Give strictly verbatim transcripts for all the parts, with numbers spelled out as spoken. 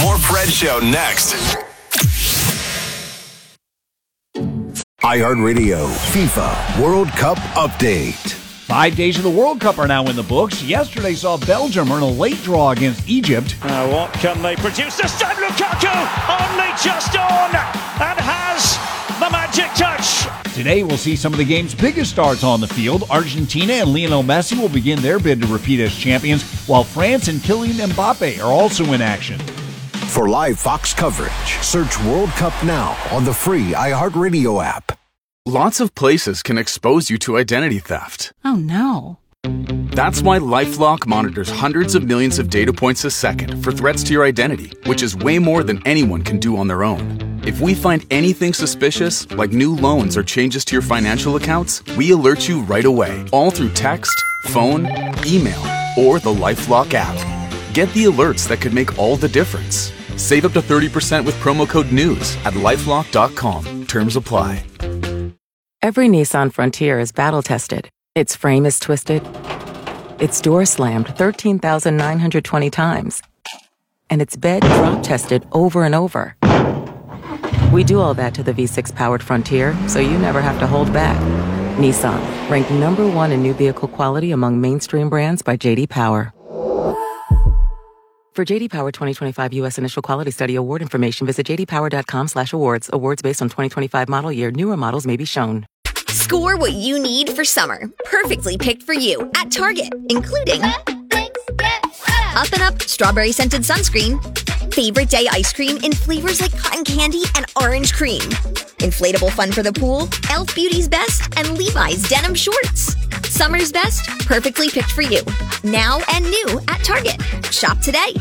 More Fred Show next. iHeartRadio FIFA World Cup Update. Five days of the World Cup are now in the books. Yesterday saw Belgium earn a late draw against Egypt. Uh, what can they produce this time? Lukaku only just on and has the magic touch. Today we'll see some of the game's biggest stars on the field. Argentina and Lionel Messi will begin their bid to repeat as champions, while France and Kylian Mbappe are also in action. For live Fox coverage, search World Cup now on the free iHeartRadio app. Lots of places can expose you to identity theft. Oh, no. That's why LifeLock monitors hundreds of millions of data points a second for threats to your identity, which is way more than anyone can do on their own. If we find anything suspicious, like new loans or changes to your financial accounts, we alert you right away, all through text, phone, email, or the LifeLock app. Get the alerts that could make all the difference. Save up to thirty percent with promo code NEWS at lifelock dot com. Terms apply. Every Nissan Frontier is battle-tested. Its frame is twisted. Its door slammed thirteen thousand nine hundred twenty times. And its bed drop-tested over and over. We do all that to the V six powered Frontier, so you never have to hold back. Nissan, ranked number one in new vehicle quality among mainstream brands by J D Power. For J D Power twenty twenty-five U S Initial Quality Study Award information, visit j d power dot com slash awards. Awards based on twenty twenty-five model year. Newer models may be shown. Score what you need for summer. Perfectly picked for you at Target, including Up and Up Strawberry Scented Sunscreen, Favorite Day Ice Cream in flavors like cotton candy and orange cream, Inflatable Fun for the Pool, e l f Beauty's Best, and Levi's Denim Shorts. Summer's best, perfectly picked for you. Now and new at Target. Shop today.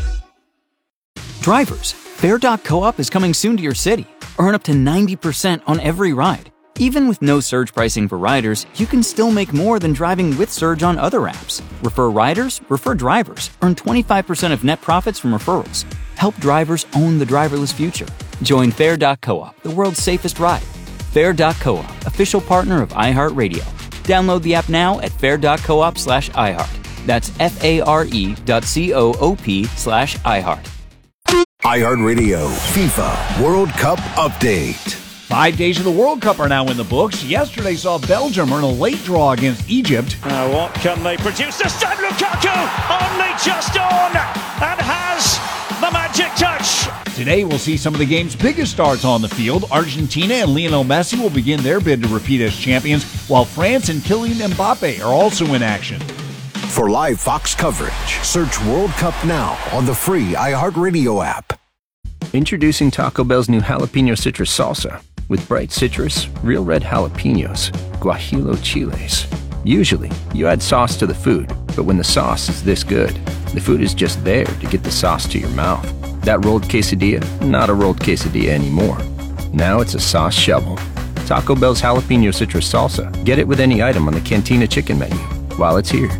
Drivers, Fare dot coop is coming soon to your city. Earn up to ninety percent on every ride. Even with no surge pricing for riders, you can still make more than driving with Surge on other apps. Refer riders, refer drivers. Earn twenty-five percent of net profits from referrals. Help drivers own the driverless future. Join Fare dot coop, the world's safest ride. Fare dot coop, official partner of iHeartRadio. Download the app now at fare dot coop slash iHeart. That's F-A-R-E dot C-O-O-P slash iHeart. iHeartRadio FIFA World Cup Update. Five days of the World Cup are now in the books. Yesterday saw Belgium earn a late draw against Egypt. Uh, what can they produce this time? Lukaku only just on and has the magic touch. Today we'll see some of the game's biggest stars on the field. Argentina and Lionel Messi will begin their bid to repeat as champions, while France and Kylian Mbappe are also in action. For live Fox coverage, search World Cup now on the free iHeartRadio app. Introducing Taco Bell's new jalapeno citrus salsa. With bright citrus, real red jalapenos, guajillo chiles. Usually, you add sauce to the food, but when the sauce is this good, the food is just there to get the sauce to your mouth. That rolled quesadilla, not a rolled quesadilla anymore. Now it's a sauce shovel. Taco Bell's jalapeno citrus salsa. Get it with any item on the Cantina chicken menu while it's here.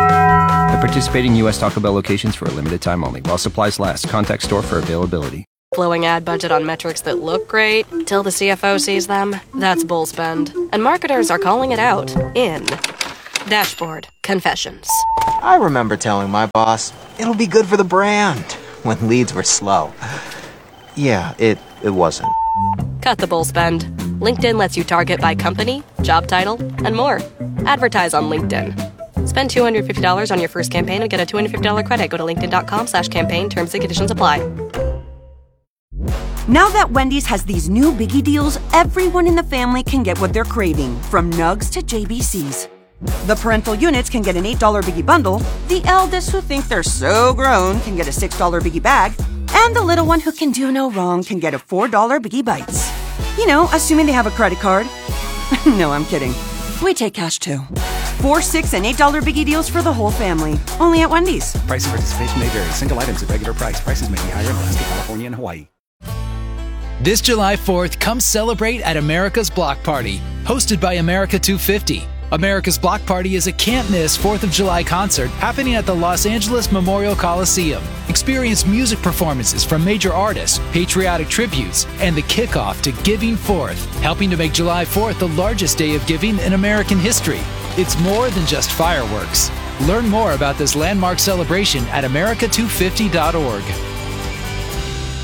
At participating U S Taco Bell locations for a limited time only. While supplies last, contact store for availability. Flowing ad budget on metrics that look great till the C F O sees them. That's bull spend. And marketers are calling it out in Dashboard Confessions. I remember telling my boss, it'll be good for the brand, when leads were slow. Yeah, it, it wasn't. Cut the bull spend. LinkedIn lets you target by company, job title, and more. Advertise on LinkedIn. Spend two hundred fifty dollars on your first campaign and get a two hundred fifty dollars credit. Go to linkedin.com slash campaign. Terms and conditions apply. Now that Wendy's has these new biggie deals, everyone in the family can get what they're craving, from nugs to J B Cs. The parental units can get an eight dollar biggie bundle, the eldest who think they're so grown can get a six dollar biggie bag, and the little one who can do no wrong can get a four dollar biggie bites. You know, assuming they have a credit card. No, I'm kidding. We take cash too. Four, six, and eight dollar biggie deals for the whole family. Only at Wendy's. Price and participation may vary. Single items at regular price. Prices may be higher in Alaska, California, and Hawaii. This July fourth, come celebrate at America's Block Party, hosted by America two fifty. America's Block Party is a can't-miss fourth of July concert happening at the Los Angeles Memorial Coliseum. Experience music performances from major artists, patriotic tributes, and the kickoff to Giving Fourth, helping to make July fourth the largest day of giving in American history. It's more than just fireworks. Learn more about this landmark celebration at america two fifty dot org.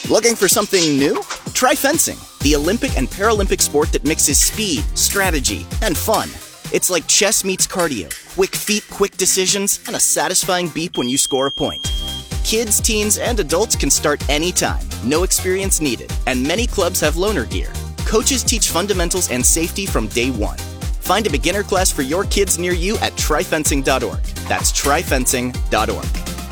Looking for something new? Try fencing, the Olympic and Paralympic sport that mixes speed, strategy, and fun. It's like chess meets cardio. Quick feet, quick decisions, and a satisfying beep when you score a point. Kids, teens, and adults can start anytime. No experience needed. And many clubs have loaner gear. Coaches teach fundamentals and safety from day one. Find a beginner class for your kids near you at try fencing dot org. That's try fencing dot org.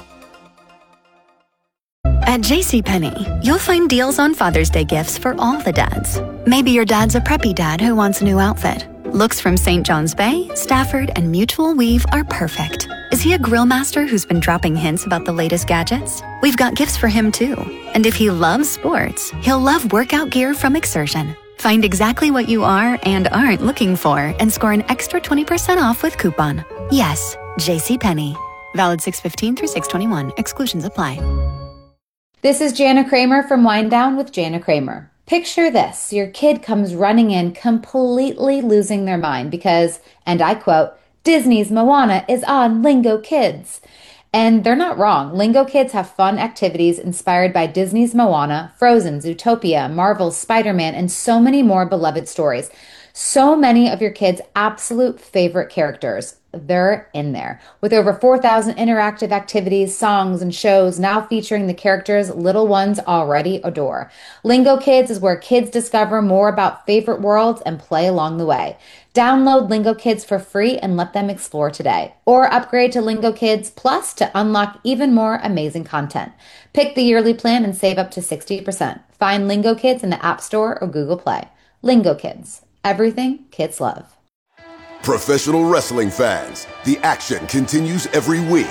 At JCPenney, you'll find deals on Father's Day gifts for all the dads. Maybe your dad's a preppy dad who wants a new outfit. Looks from Saint John's Bay, Stafford, and Mutual Weave are perfect. Is he a grill master who's been dropping hints about the latest gadgets? We've got gifts for him too. And if he loves sports, he'll love workout gear from Exertion. Find exactly what you are and aren't looking for and score an extra twenty percent off with coupon. Yes, JCPenney. Valid six fifteen through six twenty-one. Exclusions apply. This is Jana Kramer from Wind Down with Jana Kramer. Picture this. Your kid comes running in completely losing their mind because, and I quote, Disney's Moana is on Lingo Kids. And they're not wrong. Lingo Kids have fun activities inspired by Disney's Moana, Frozen, Zootopia, Marvel's Spider-Man, and so many more beloved stories. So many of your kids' absolute favorite characters. They're in there. With over four thousand interactive activities, songs, and shows now featuring the characters little ones already adore. Lingo Kids is where kids discover more about favorite worlds and play along the way. Download Lingo Kids for free and let them explore today. Or upgrade to Lingo Kids Plus to unlock even more amazing content. Pick the yearly plan and save up to sixty percent. Find Lingo Kids in the App Store or Google Play. Lingo Kids. Everything kids love. Professional wrestling fans, the action continues every week.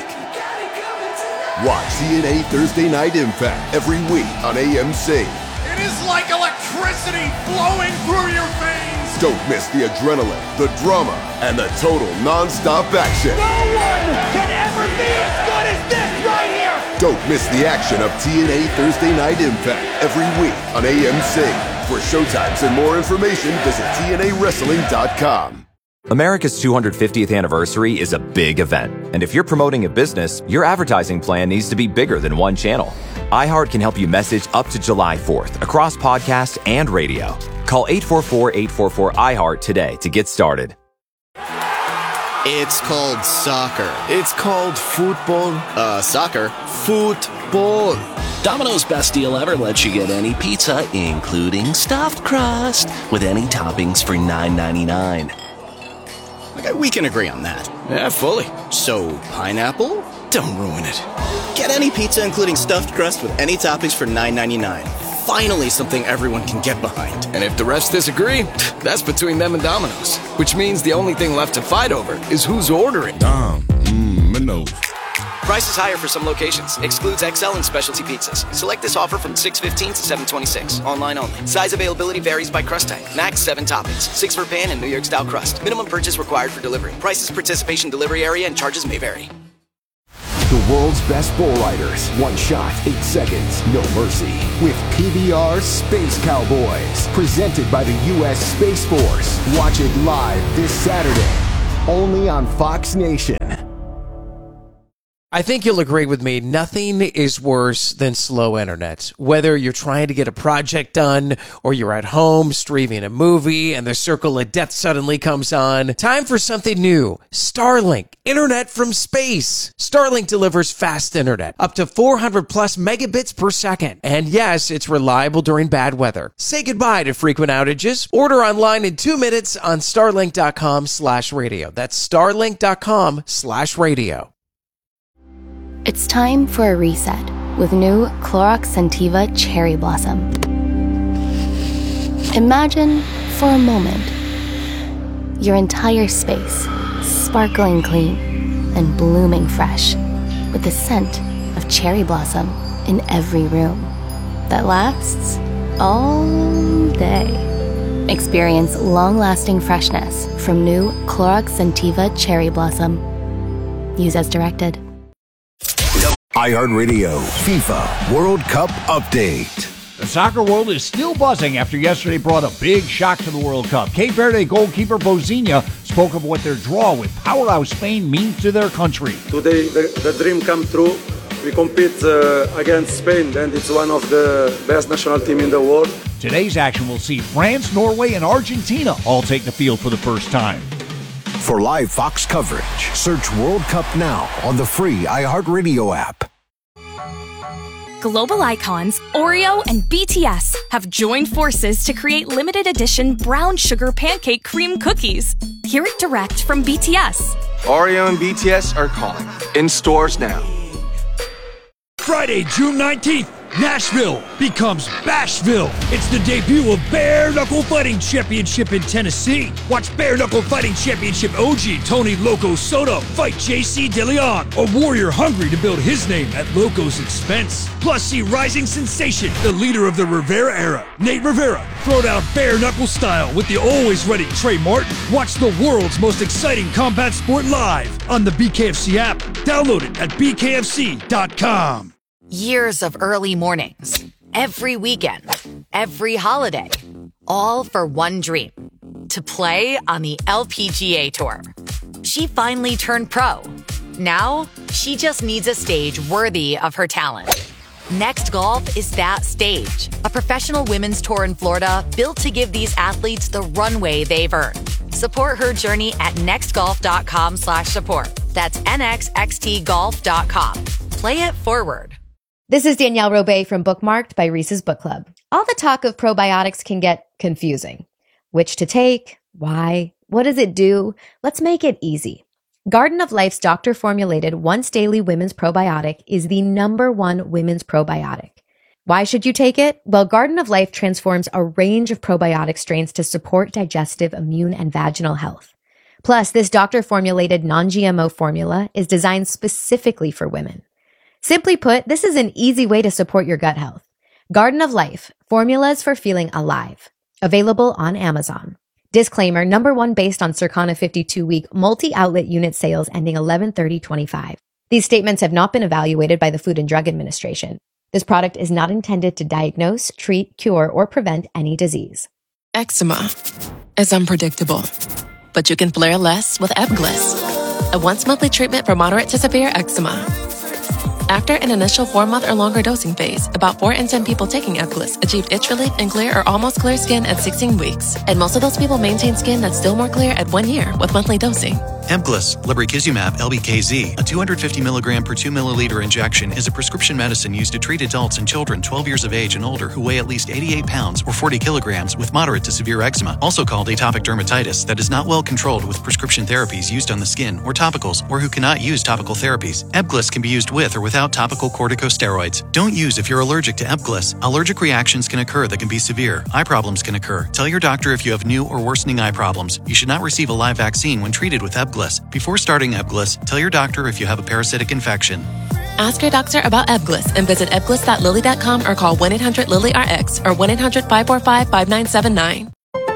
Watch T N A Thursday Night Impact every week on A M C. It is like electricity flowing through your veins. Don't miss the adrenaline, the drama, and the total non-stop action. No one can ever be as good as this right here. Don't miss the action of T N A Thursday Night Impact every week on A M C. For showtimes and more information, visit T N A wrestling dot com. America's two hundred fiftieth anniversary is a big event, and if you're promoting a business, your advertising plan needs to be bigger than one channel. iHeart can help you message up to July fourth across podcast and radio. Call eight four four, eight four four, I heart today to get started. It's called soccer. It's called football. Uh, soccer. Football. Domino's best deal ever lets you get any pizza, including stuffed crust, with any toppings for nine ninety-nine. Okay, we can agree on that. Yeah, fully. So, pineapple? Don't ruin it. Get any pizza including stuffed crust with any toppings for nine ninety-nine. Finally something everyone can get behind. And if the refs disagree, that's between them and Domino's. Which means the only thing left to fight over is who's ordering. Dom, mmm, no. Price is higher for some locations. Excludes X L and specialty pizzas. Select this offer from six fifteen to seven twenty-six. Online only. Size availability varies by crust type. Max seven toppings. Six for pan and New York style crust. Minimum purchase required for delivery. Prices, participation, delivery area, and charges may vary. The world's best bull riders. One shot, eight seconds, no mercy. With P B R Space Cowboys. Presented by the U S Space Force. Watch it live this Saturday. Only on Fox Nation. I think you'll agree with me, nothing is worse than slow internet. Whether you're trying to get a project done or you're at home streaming a movie and the circle of death suddenly comes on, time for something new. Starlink, internet from space. Starlink delivers fast internet, up to four hundred plus megabits per second. And yes, it's reliable during bad weather. Say goodbye to frequent outages. Order online in two minutes on starlink.com slash radio. That's starlink.com slash radio. It's time for a reset with new Clorox Scentiva Cherry Blossom. Imagine, for a moment, your entire space sparkling clean and blooming fresh with the scent of cherry blossom in every room that lasts all day. Experience long-lasting freshness from new Clorox Scentiva Cherry Blossom. Use as directed. iHeartRadio FIFA World Cup Update. The soccer world is still buzzing after yesterday brought a big shock to the World Cup. Cape Verde goalkeeper Bozinha spoke of what their draw with powerhouse Spain means to their country. Today, the, the dream come true. We compete uh, against Spain, and it's one of the best national team in the world. Today's action will see France, Norway, and Argentina all take the field for the first time. For live Fox coverage, search World Cup now on the free iHeartRadio app. Global icons Oreo and B T S have joined forces to create limited edition brown sugar pancake cream cookies. Hear it direct from B T S. Oreo and B T S are calling. In stores now. Friday, June nineteenth, Nashville becomes Bashville. It's the debut of Bare Knuckle Fighting Championship in Tennessee. Watch Bare Knuckle Fighting Championship O G Tony Loco Soto fight J C DeLeon, a warrior hungry to build his name at Loco's expense. Plus, see rising sensation, the leader of the Rivera era, Nate Rivera, throw down bare knuckle style with the always ready Trey Martin. Watch the world's most exciting combat sport live on the B K F C app. Download it at b k f c dot com. Years of early mornings, every weekend, every holiday, all for one dream, to play on the L P G A Tour. She finally turned pro. Now, she just needs a stage worthy of her talent. Next Golf is that stage, a professional women's tour in Florida built to give these athletes the runway they've earned. Support her journey at nextgolf.com slash support. That's N X X T golf dot com. Play it forward. This is Danielle Robay from Bookmarked by Reese's Book Club. All the talk of probiotics can get confusing. Which to take? Why? What does it do? Let's make it easy. Garden of Life's doctor-formulated once-daily women's probiotic is the number one women's probiotic. Why should you take it? Well, Garden of Life transforms a range of probiotic strains to support digestive, immune, and vaginal health. Plus, this doctor-formulated non-G M O formula is designed specifically for women. Simply put, this is an easy way to support your gut health. Garden of Life, formulas for feeling alive. Available on Amazon. Disclaimer, number one based on Circana fifty-two week multi-outlet unit sales ending eleven thirty twenty-five. These statements have not been evaluated by the Food and Drug Administration. This product is not intended to diagnose, treat, cure, or prevent any disease. Eczema is unpredictable, but you can flare less with Ebglyss, a once-monthly treatment for moderate to severe eczema. After an initial four-month or longer dosing phase, about four in ten people taking Ebglyss achieved itch relief and clear or almost clear skin at sixteen weeks. And most of those people maintain skin that's still more clear at one year with monthly dosing. Ebglyss, lebrikizumab L B K Z, a two hundred fifty milligram per two milliliter injection, is a prescription medicine used to treat adults and children twelve years of age and older who weigh at least eighty-eight pounds or forty kilograms with moderate to severe eczema, also called atopic dermatitis, that is not well controlled with prescription therapies used on the skin or topicals, or who cannot use topical therapies. Ebglyss can be used with or without topical corticosteroids. Don't use if you're allergic to Ebglyss. Allergic reactions can occur that can be severe. Eye problems can occur. Tell your doctor if you have new or worsening eye problems. You should not receive a live vaccine when treated with Ebglyss. Before starting Ebglyss, tell your doctor if you have a parasitic infection. Ask your doctor about Ebglyss and visit ebglyss dot lilly dot com or call one eight hundred lilly R X or one eight hundred five four five five nine seven nine.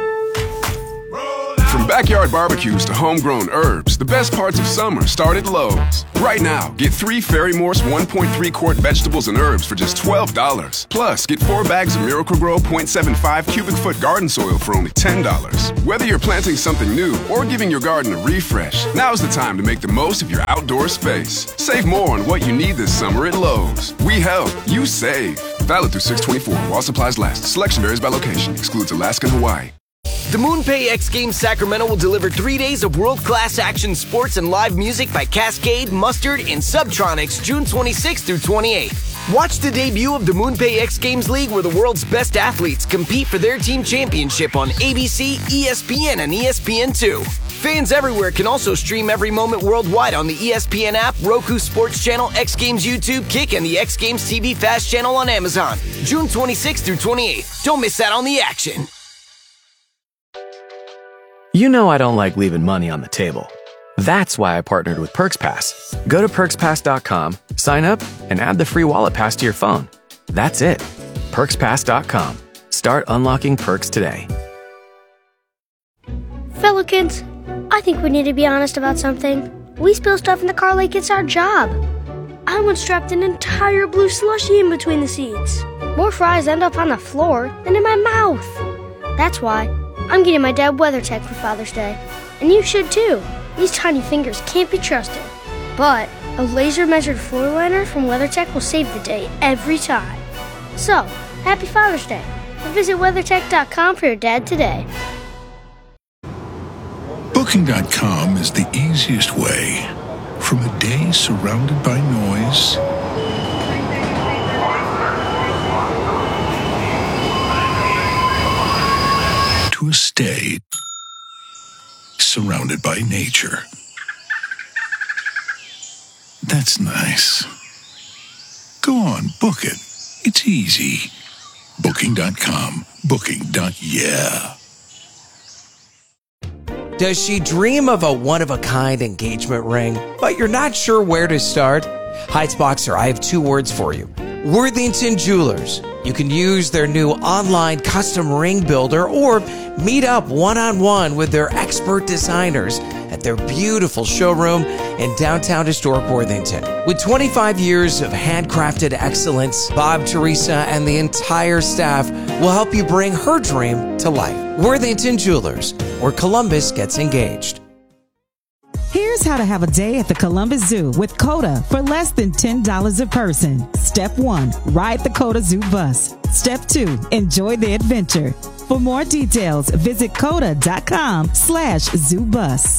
From backyard barbecues to homegrown herbs, the best parts of summer start at Lowe's. Right now, get three Ferry-Morse one point three quart vegetables and herbs for just twelve dollars. Plus, get four bags of Miracle-Gro point seven five cubic foot garden soil for only ten dollars. Whether you're planting something new or giving your garden a refresh, now's the time to make the most of your outdoor space. Save more on what you need this summer at Lowe's. We help, you save. Valid through six twenty-four while supplies last. Selection varies by location. Excludes Alaska and Hawaii. The MoonPay X Games Sacramento will deliver three days of world-class action sports and live music by Cascade, Mustard, and Subtronics June twenty-sixth through twenty-eighth. Watch the debut of the MoonPay X Games League where the world's best athletes compete for their team championship on A B C, E S P N, and E S P N two. Fans everywhere can also stream every moment worldwide on the E S P N app, Roku Sports Channel, X Games YouTube, Kick, and the X Games T V Fast Channel on Amazon. June twenty-sixth through twenty-eighth. Don't miss out on the action. You know I don't like leaving money on the table. That's why I partnered with PerksPass. Go to perks pass dot com, sign up, and add the free wallet pass to your phone. That's it. perks pass dot com. Start unlocking perks today. Fellow kids, I think we need to be honest about something. We spill stuff in the car like it's our job. I once strapped an entire blue slushie in between the seats. More fries end up on the floor than in my mouth. That's why I'm getting my dad WeatherTech for Father's Day. And you should too. These tiny fingers can't be trusted. But A laser-measured floor liner from WeatherTech will save the day every time. So, happy Father's Day, and visit WeatherTech dot com for your dad today. Booking dot com is the easiest way from a day surrounded by noise to a stay surrounded by nature. That's nice. Go on, book it. It's easy. Booking dot com. Booking. Yeah. Does she dream of a one-of-a-kind engagement ring, but you're not sure where to start? Heights Boxer, I have two words for you. Worthington Jewelers. You can use their new online custom ring builder or meet up one-on-one with their expert designers at their beautiful showroom in downtown historic Worthington. With twenty-five years of handcrafted excellence, Bob, Teresa, and the entire staff will help you bring her dream to life. Worthington Jewelers, where Columbus gets engaged. Here's how to have a day at the Columbus Zoo with COTA for less than ten dollars a person. Step one, ride the COTA Zoo bus. Step two, enjoy the adventure. For more details, visit COTA.com slash zoo bus.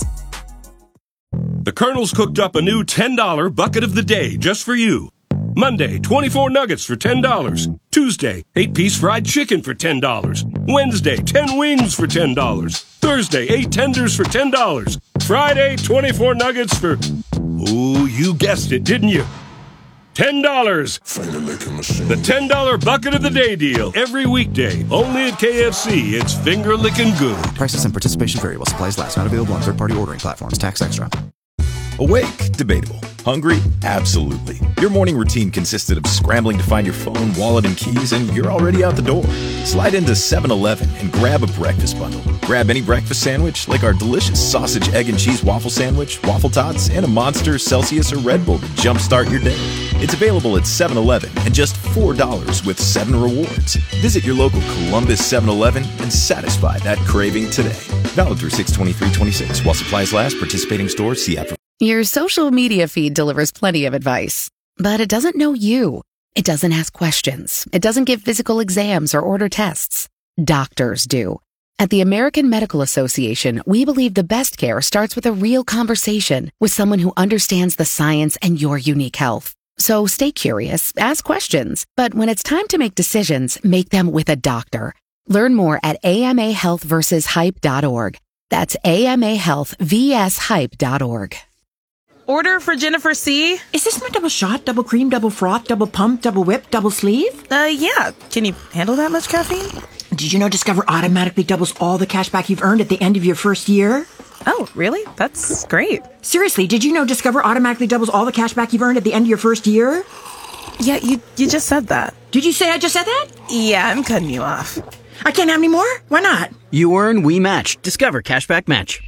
The Colonel's cooked up a new ten dollar bucket of the day just for you. Monday, twenty-four nuggets for ten dollars. Tuesday, eight-piece fried chicken for ten dollars. Wednesday, ten wings for ten dollars. Thursday, eight tenders for ten dollars. Friday, twenty-four nuggets for... Ooh, you guessed it, didn't you? ten dollars. The ten dollar bucket of the day deal. Every weekday. Only at K F C. It's finger-licking good. Prices and participation vary while supplies last. Not available on third-party ordering platforms. Tax extra. Awake? Debatable. Hungry? Absolutely. Your morning routine consisted of scrambling to find your phone, wallet, and keys, and you're already out the door. Slide into seven eleven and grab a breakfast bundle. Grab any breakfast sandwich, like our delicious sausage, egg, and cheese waffle sandwich, waffle tots, and a Monster, Celsius, or Red Bull to jumpstart your day. It's available at seven eleven and just four dollars with seven rewards. Visit your local Columbus seven eleven and satisfy that craving today. Valid through six twenty-three twenty-six. While supplies last, participating stores, see app for... Your social media feed delivers plenty of advice, but it doesn't know you. It doesn't ask questions. It doesn't give physical exams or order tests. Doctors do. At the American Medical Association, we believe the best care starts with a real conversation with someone who understands the science and your unique health. So stay curious, ask questions, but when it's time to make decisions, make them with a doctor. Learn more at A M A health versus hype dot org. That's A M A health versus hype dot org. Order for Jennifer C. Is this my double shot, double cream, double froth, double pump, double whip, double sleeve? Uh, yeah. Can you handle that much caffeine? Did you know Discover automatically doubles all the cash back you've earned at the end of your first year? Oh, really? That's great. Seriously, did you know Discover automatically doubles all the cash back you've earned at the end of your first year? Yeah, you you just said that. Did you say I just said that? Yeah, I'm cutting you off. I can't have any more? Why not? You earn, we match. Discover Cashback Match.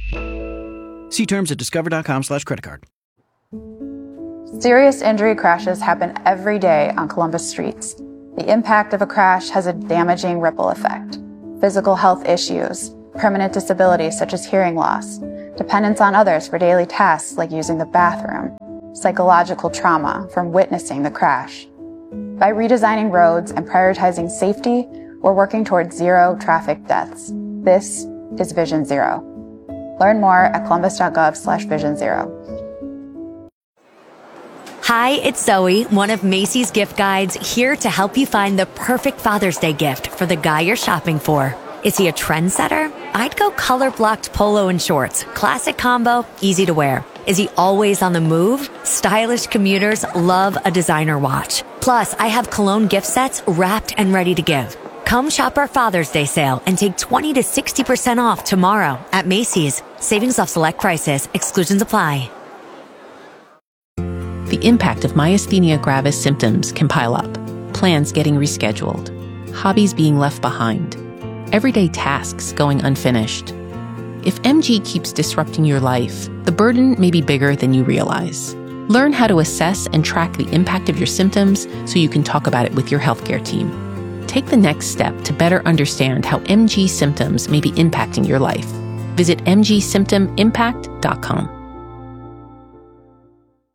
See terms at discover.com slash credit card. Serious injury crashes happen every day on Columbus streets. The impact of a crash has a damaging ripple effect. Physical health issues, permanent disabilities such as hearing loss, dependence on others for daily tasks like using the bathroom, psychological trauma from witnessing the crash. By redesigning roads and prioritizing safety, we're working towards zero traffic deaths. This is Vision Zero. Learn more at columbus.gov slash vision zero. Hi, it's Zoe, one of Macy's gift guides, here to help you find the perfect Father's Day gift for the guy you're shopping for. Is he a trendsetter? I'd go color-blocked polo and shorts. Classic combo, easy to wear. Is he always on the move? Stylish commuters love a designer watch. Plus, I have cologne gift sets wrapped and ready to give. Come shop our Father's Day sale and take twenty to sixty percent off tomorrow at Macy's. Savings off select prices. Exclusions apply. The impact of myasthenia gravis symptoms can pile up. Plans getting rescheduled. Hobbies being left behind. Everyday tasks going unfinished. If M G keeps disrupting your life, the burden may be bigger than you realize. Learn how to assess and track the impact of your symptoms so you can talk about it with your healthcare team. Take the next step to better understand how M G symptoms may be impacting your life. Visit m g symptom impact dot com.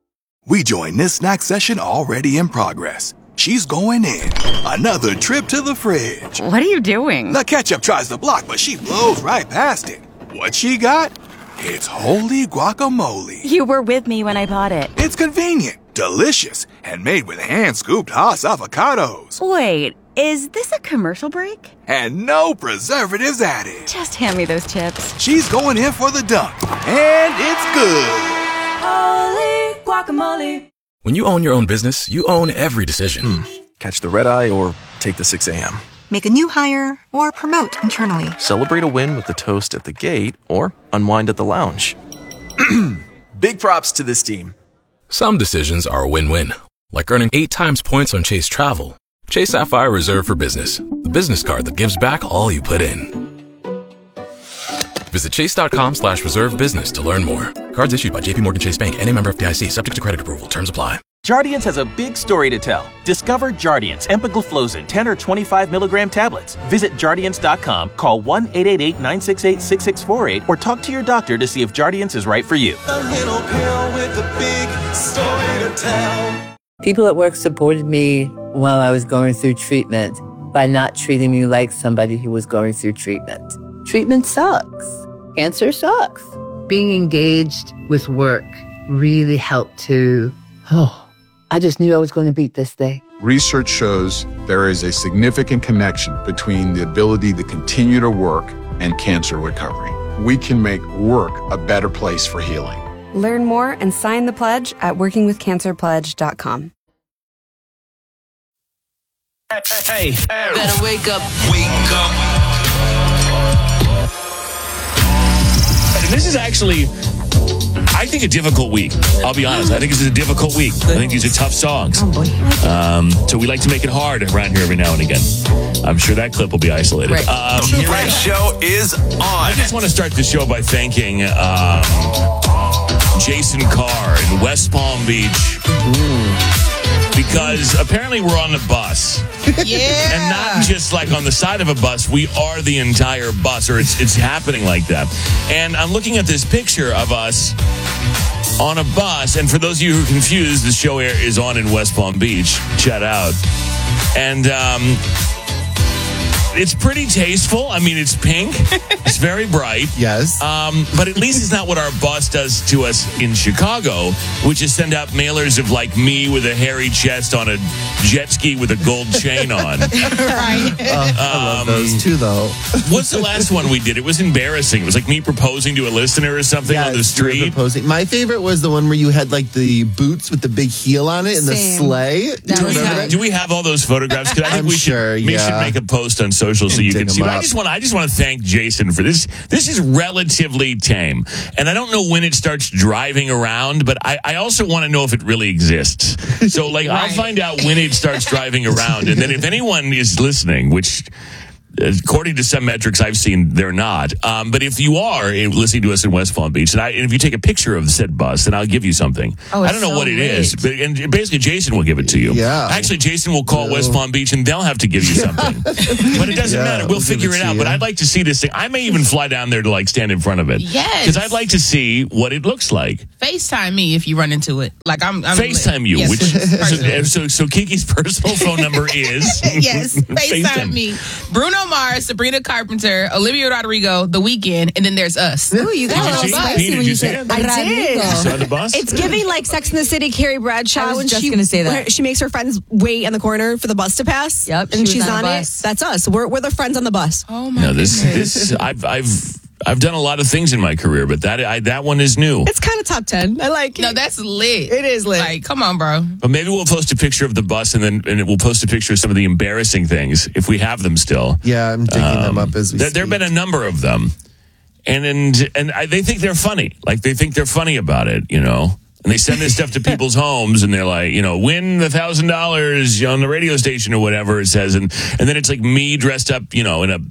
We join this snack session already in progress. She's going in. Another trip to the fridge. What are you doing? The ketchup tries to block, but she blows right past it. What she got? It's holy guacamole. You were with me when I bought it. It's convenient, delicious, and made with hand-scooped Haas avocados. Wait, is this a commercial break? And no preservatives added. Just hand me those chips. She's going in for the dunk, and it's good. Holy guacamole. When you own your own business, you own every decision. Hmm. Catch the red eye or take the six a.m. Make a new hire or promote internally. Celebrate a win with the toast at the gate or unwind at the lounge. Big props to this team. Some decisions are a win-win, like earning eight times points on Chase Travel. Chase Sapphire Reserve for Business, the business card that gives back all you put in. Visit chase.com slash reserve business to learn more. Cards issued by J P Morgan Chase Bank and a member F D I C, subject to credit approval. Terms apply. Jardiance has a big story to tell. Discover Jardiance empagliflozin ten or twenty-five milligram tablets. Visit Jardiance dot com, call one eight eight eight, nine six eight, six six four eight, or talk to your doctor to see if Jardiance is right for you. A little pill with a big story to tell. People at work supported me while I was going through treatment by not treating me like somebody who was going through treatment. Treatment sucks. Cancer sucks. Being engaged with work really helped to, oh, I just knew I was going to beat this thing. Research shows there is a significant connection between the ability to continue to work and cancer recovery. We can make work a better place for healing. Learn more and sign the pledge at working with cancer pledge dot com. Hey, hey, better wake up. Wake up. This is actually, I think, a difficult week. I'll be honest. I think this is a difficult week. I think these are tough songs. Um, so we like to make it hard around here every now and again. I'm sure that clip will be isolated. Right. Um, True Crime Show is on. I just want to start the show by thanking um, Jason Carr in West Palm Beach. Because apparently we're on the bus. Yeah. And not just like on the side of a bus. We are the entire bus, or it's it's happening like that. And I'm looking at this picture of us on a bus. And for those of you who are confused, the show air is on in West Palm Beach. Shout out. And um, it's pretty tasteful. I mean, it's pink. It's very bright. Yes. Um, but at least it's not what our boss does to us in Chicago, which is send out mailers of like me with a hairy chest on a jet ski with a gold chain on. Right. Uh, I love those too, though. What's the last one we did? It was embarrassing. It was like me proposing to a listener or something Yes, on the you were street. proposing. My favorite was the one where you had like the boots with the big heel on it and the Same. sleigh. That Do you was remember Yeah. that? Do we have all those photographs? 'Cause I think I'm we should, sure, we yeah. should make a post on social so you Dig can 'em see. But I up. just want I just want to thank Jason for this. This is relatively tame, and I don't know when it starts driving around, but I, I also want to know if it really exists. So, like, I'll Right. find out when it starts driving around, and then if anyone is listening, which, according to some metrics I've seen, they're not. Um, but if you are listening to us in West Palm Beach, and, I, and if you take a picture of said bus, then I'll give you something. Oh, I it's don't know so what it great. is, but and basically Jason will give it to you. Yeah. Actually, Jason will call West Palm Beach, and they'll have to give you something. But it doesn't Yeah, matter. We'll, we'll give figure it it to out. you. But I'd like to see this thing. I may even fly down there to like stand in front of it. Yes. Because I'd like to see what it looks like. FaceTime me if you run into it. Like I'm, I'm FaceTime you. Yes, Which personally. so, so so Kiki's personal phone number is Yes, FaceTime me. Bruno Mars, Sabrina Carpenter, Olivia Rodrigo, The Weeknd, and then there's us. Ooh, you got Did you a see little it? spicy Pete, did when you you see said it? I did. You saw the bus? It's giving like Sex in the City, Carrie Bradshaw. I was when just she, gonna say that. where she makes her friends wait in the corner for the bus to pass. Yep, she and was she's on a on, bus. it. That's us. We're we're the friends on the bus. Oh my No, this goodness. this I've I've I've done a lot of things in my career, but that I, that one is new. It's kind of top ten. I like it. No, that's lit. It is lit. Like, come on, bro. But maybe we'll post a picture of the bus, and then and we'll post a picture of some of the embarrassing things if we have them still. Yeah, I'm digging them up as we There, there have been a number of them, and and and I, they think they're funny. Like they think they're funny about it, you know. And they send this stuff to people's homes, and they're like, you know, win the thousand dollars on the radio station or whatever it says, and and then it's like me dressed up, you know, in a.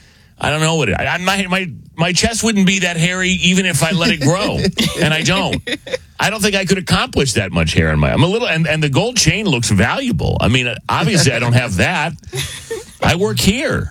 I don't know what it. I, my my my chest wouldn't be that hairy even if I let it grow, and I don't. I don't think I could accomplish that much hair in my. I'm a little, and, and the gold chain looks valuable. I mean, obviously I don't have that. I work here.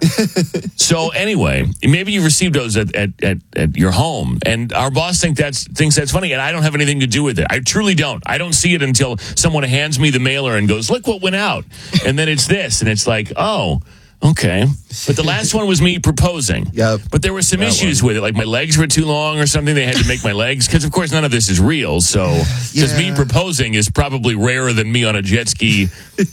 So anyway, maybe you received those at, at, at, at your home, and our boss think that's, thinks that's funny, and I don't have anything to do with it. I truly don't. I don't see it until someone hands me the mailer and goes, look what went out. And then it's this, and it's like, oh, okay. But the last one was me proposing. Yep. But there were some That issues one. with it. Like my legs were too long or something. They had to make my legs. Because, of course, none of this is real. So, because Yeah. me proposing is probably rarer than me on a jet ski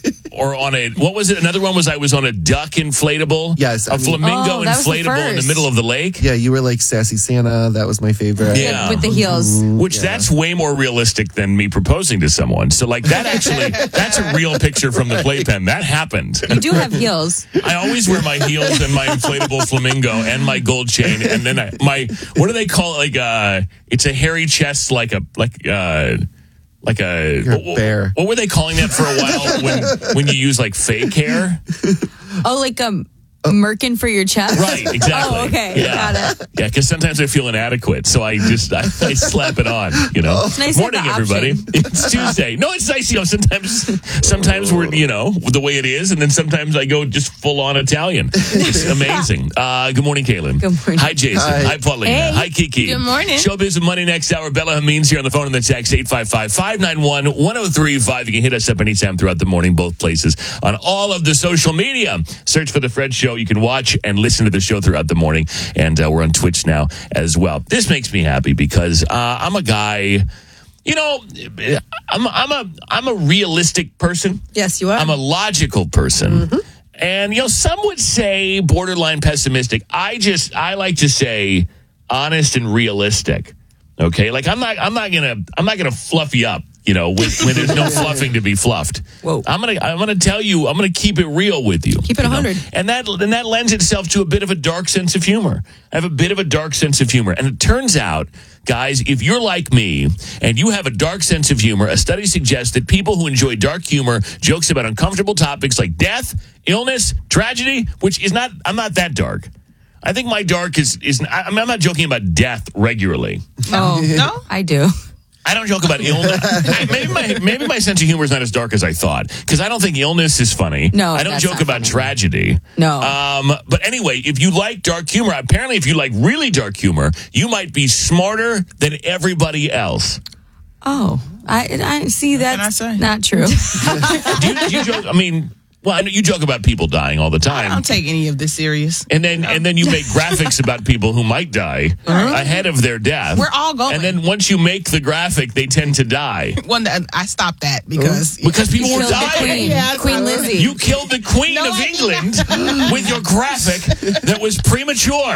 or on a, what was it? Another one was I was on a duck inflatable. Yes, A I mean- flamingo Oh, that was the inflatable in the first. middle of the lake. Yeah, you were like Sassy Santa. That was my favorite. Yeah. With the heels. Which that's way more realistic than me proposing to someone. So, like, that actually, that's a real picture from the playpen. That happened. You do have heels. I always wear my heels and my inflatable flamingo and my gold chain, and then I, my what do they call it? Like uh, it's a hairy chest, like a like uh, like a, You're a what, bear. What were they calling that for a while when when you use like fake hair? Oh, like um, merkin for your chest? Right, exactly. Oh, okay. Yeah. Got it. Yeah, because sometimes I feel inadequate, so I just I, I slap it on. You know. It's nice to have Morning, the everybody. option. It's Tuesday. No, it's nice. You know, sometimes sometimes we're you know the way it is, and then sometimes I go just full on Italian. It's amazing. Uh, good morning, Kaylin. Good morning. Hi, Jason. Hi. Hi, Paulina. Hey. Hi, Kiki. Good morning. Showbiz and Money next hour. Bella Hameen's here on the phone and the text eight five five, five nine one, one oh three five. You can hit us up anytime throughout the morning, both places on all of the social media. Search for The Fred Show. You can watch and listen to the show throughout the morning, and uh, we're on Twitch now as well. This makes me happy because uh, I'm a guy. You know, I'm I'm a I'm a realistic person. Yes, you are. I'm a logical person. Mm-hmm. And you know, some would say borderline pessimistic. I just I like to say honest and realistic. Okay? Like I'm not I'm not going to I'm not going to fluff you up, you know, when, when there's no fluffing to be fluffed. Whoa. I'm going to I'm going to tell you, I'm going to keep it real with you. Keep it you know? one hundred. And that and that lends itself to a bit of a dark sense of humor. I have a bit of a dark sense of humor. And it turns out, guys, if you're like me and you have a dark sense of humor, a study suggests that people who enjoy dark humor, jokes about uncomfortable topics like death, illness, tragedy, which is not, I'm not that dark. I think my dark is, is I mean, I'm not joking about death regularly. Oh, no? I do. I don't joke about illness. I, maybe my maybe my sense of humor is not as dark as I thought, because I don't think illness is funny. No, I don't that's joke not about funny. tragedy. No. Um, but anyway, if you like dark humor, apparently if you like really dark humor, you might be smarter than everybody else. Oh, I I see that's not true. do, you, do you joke? I mean, well, I know you joke about people dying all the time. I don't take any of this serious. And then and then you make graphics about people who might die Uh-huh. ahead of their death. We're all going. And then once you make the graphic, they tend to die. One that I stopped that because Because people You were killed the dying. Queen. Yeah, Queen Lizzie. You killed the Queen No, of I- England with your graphic that was premature.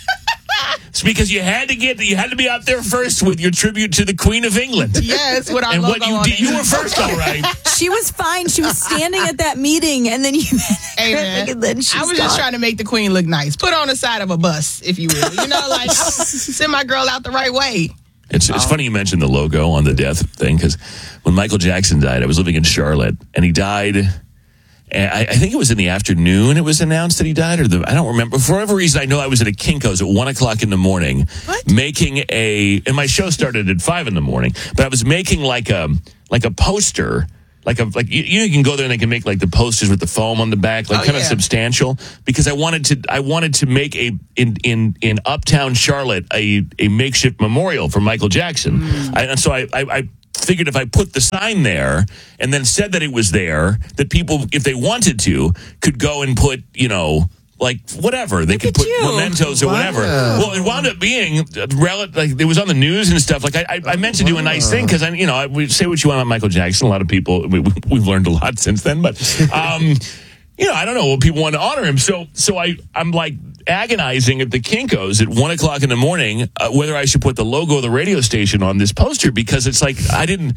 It's because you had to get you had to be out there first with your tribute to the Queen of England. Yes, with our and logo what you on did, it. you were first, all right. She was fine. She was standing at that meeting, and then you. Hey, man, and then she's I was just gone. trying to make the Queen look nice. Put on the side of a bus, if you will. You know, like send my girl out the right way. It's, it's funny you mentioned the logo on the death thing, because when Michael Jackson died, I was living in Charlotte, and he died. And I, I think it was in the afternoon it was announced that he died, or the I don't remember. For whatever reason, I know I was at a Kinko's at one o'clock in the morning, What? making a. And my show started at five in the morning, but I was making like a like a poster. Like a like you, you can go there and they can make like the posters with the foam on the back, like Oh, kind of yeah. substantial. Because I wanted to I wanted to make a in in in Uptown Charlotte a a makeshift memorial for Michael Jackson. Mm. I, and so I, I I figured if I put the sign there and then said that it was there, that people, if they wanted to, could go and put, you know, like whatever they could put you. mementos or whatever. Well, it wound up being uh, rel- like it was on the news and stuff. Like I, I, I meant to do a nice thing because I, you know, I, we say what you want about Michael Jackson. A lot of people we, we've learned a lot since then, but um, you know, I don't know. Well, people want to honor him, so so I I'm like agonizing at the Kinko's at one o'clock in the morning uh, whether I should put the logo of the radio station on this poster, because it's like I didn't.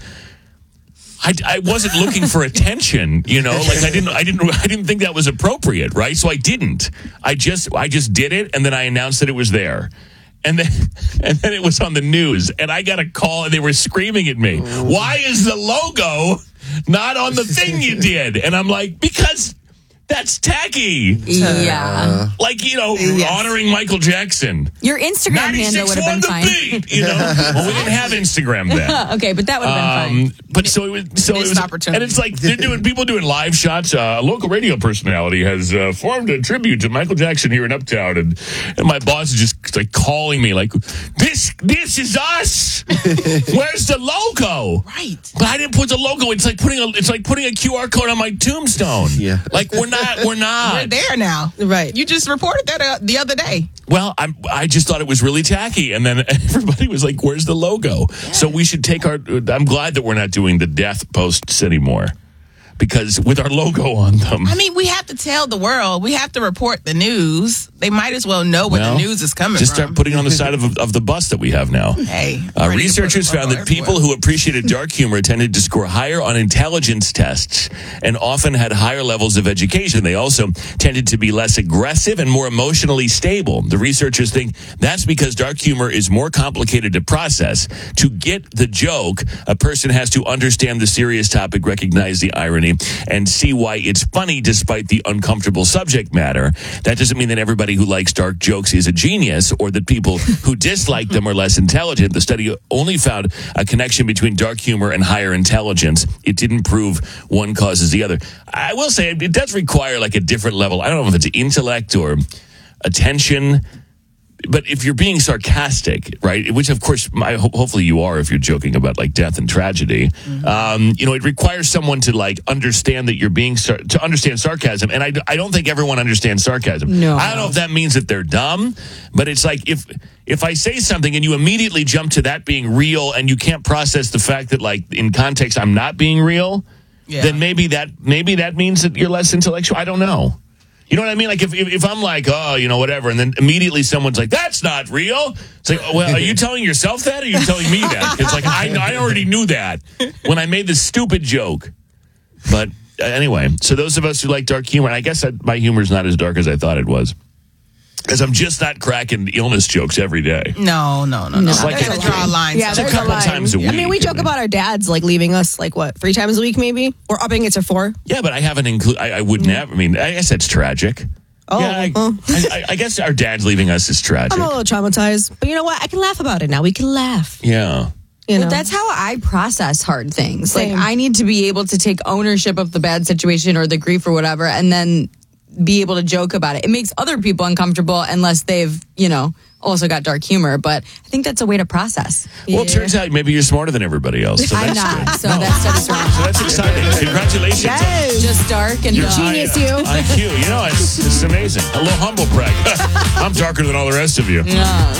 I, I wasn't looking for attention, you know, like I didn't, I didn't, I didn't think that was appropriate, right? So I didn't. I just, I just did it, and then I announced that it was there, and then, and then it was on the news, and I got a call, and they were screaming at me, "Why is the logo not on the thing you did?" And I'm like, because, That's tacky. Yeah. Like, you know, Yes. honoring Michael Jackson. Your Instagram handle would have been fine. Beat, you know? Well, we didn't have Instagram then. Okay, but that would have been Um, but so it was, so it Missed was, opportunity. and it's like they're doing people doing live shots. Uh, a local radio personality has uh, formed a tribute to Michael Jackson here in Uptown, and, and my boss is just like calling me like, "This, this is us. Where's the logo?" Right. But I didn't put the logo. It's like putting a, it's like putting a Q R code on my tombstone. Yeah. Like we're not, we're not. We're there now. Right. You just reported that uh, the other day. Well, I'm, I just thought it was really tacky, and then everybody was like, "Where's the logo?" Yeah. So we should take our. I'm glad that we're not doing the death posts anymore, because with our logo on them. I mean, we have to tell the world. We have to report the news. They might as well know where Well, the news is coming just from. start putting it on the side of, of the bus that we have now. Hey, Uh, ready to researchers put the found that logo people everywhere. who appreciated dark humor tended to score higher on intelligence tests and often had higher levels of education. They also tended to be less aggressive and more emotionally stable. The researchers think that's because dark humor is more complicated to process. To get the joke, a person has to understand the serious topic, recognize the irony, and see why it's funny despite the uncomfortable subject matter. That doesn't mean that everybody who likes dark jokes is a genius or that people who dislike them are less intelligent. The study only found a connection between dark humor and higher intelligence. It didn't prove one causes the other. I will say it does require like a different level. I don't know if it's intellect or attention. But if you're being sarcastic, right, which of course, I, ho- hopefully you are if you're joking about like death and tragedy, mm-hmm. um, you know, it requires someone to like understand that you're being, sar- to understand sarcasm. And I, d- I don't think everyone understands sarcasm. No. I don't know if that means that they're dumb, but it's like if, if I say something and you immediately jump to that being real and you can't process the fact that like in context I'm not being real, yeah. then maybe that, maybe that means that you're less intellectual. I don't know. You know what I mean? Like if, if if I'm like, oh, you know, whatever, and then immediately someone's like, that's not real. It's like, well, are you telling yourself that or are you telling me that? It's like, I, I already knew that when I made this stupid joke. But uh, anyway, so those of us who like dark humor, and I guess that my humor is not as dark as I thought it was. Because I'm just not cracking illness jokes every day. No, no, no, no. It's like There's a draw a line. Yeah, It's a there's couple line. times a week. I mean, we joke about our dads like leaving us like what three times a week, maybe, or upping it to four. Yeah, but I haven't included. I, I would never. I mean, I guess that's tragic. Oh, yeah, I, well. I, I guess our dad's leaving us is tragic. I'm a little traumatized, but you know what? I can laugh about it now. We can laugh. Yeah. You know? Well, that's how I process hard things. Same. Like I need to be able to take ownership of the bad situation or the grief or whatever, and then be able to joke about it. It makes other people uncomfortable unless they've, you know, also got dark humor. But I think that's a way to process. Well, it turns out maybe you're smarter than everybody else. So I'm that's not. good. So No. that study's wrong. So that's exciting. Congratulations. Yes. Just dark and You're dumb. genius, you. I Q. You know, it's, it's amazing. A little humble brag. I'm darker than all the rest of you. Yeah.